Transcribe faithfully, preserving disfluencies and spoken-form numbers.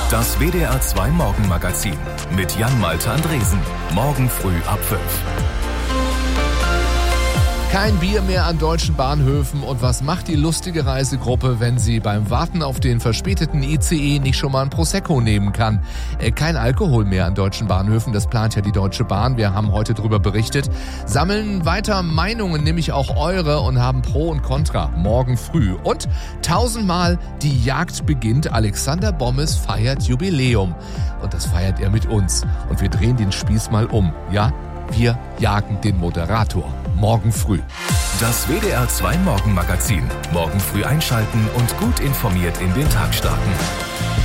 Das W D R zwei Morgenmagazin mit Jan Malte Andresen. Morgen früh ab fünf. Kein Bier mehr an deutschen Bahnhöfen. Und was macht die lustige Reisegruppe, wenn sie beim Warten auf den verspäteten I C E nicht schon mal ein Prosecco nehmen kann? Äh, kein Alkohol mehr an deutschen Bahnhöfen, das plant ja die Deutsche Bahn. Wir haben heute darüber berichtet. Sammeln weiter Meinungen, nämlich auch eure, und haben Pro und Contra morgen früh. Und tausendmal die Jagd beginnt. Alexander Bommes feiert Jubiläum. Und das feiert er mit uns. Und wir drehen den Spieß mal um. Ja, wir jagen den Moderator. Morgen früh. Das W D R zwei Morgenmagazin. Morgen früh einschalten und gut informiert in den Tag starten.